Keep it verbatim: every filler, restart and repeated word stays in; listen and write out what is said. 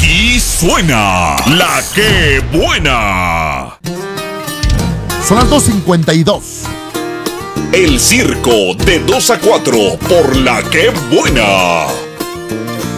Y suena la que buena. Son las dos cincuenta y dos. El circo de dos a cuatro por la que buena.